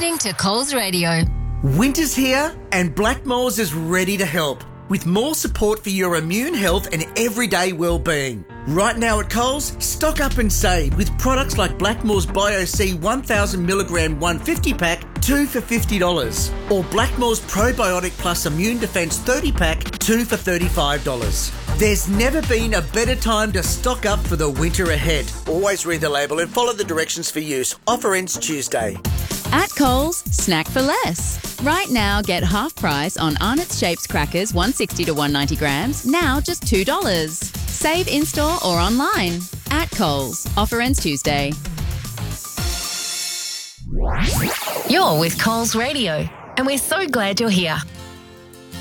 listening to Coles Radio. Winter's here and Blackmores is ready to help with more support for your immune health and everyday well-being. Right now at Coles, stock up and save with products like Blackmores Bio-C 1000mg 150-pack, 2 for $50. Or Blackmores Probiotic Plus Immune Defense 30-pack, 2 for $35. There's never been a better time to stock up for the winter ahead. Always read the label and follow the directions for use. Offer ends Tuesday. At Coles, snack for less. Right now, get half price on Arnott's Shapes crackers 160 to 190 grams, now just $2. Save in-store or online. At Coles. Offer ends Tuesday. You're with Coles Radio, and we're so glad you're here.